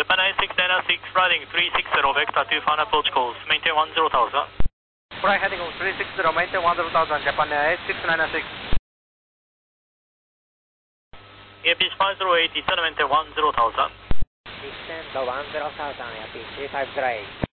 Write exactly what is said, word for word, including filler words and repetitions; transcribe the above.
Japan A six nine six, riding three six zero, vector two final approach calls, maintain one zero thousand. Fly heading on three six zero, maintain one zero thousand, Japan A six nine six. Airpiece five zero eight, descend maintain one zero thousand. Descend one zero thousand, Airpiece three five zero eight.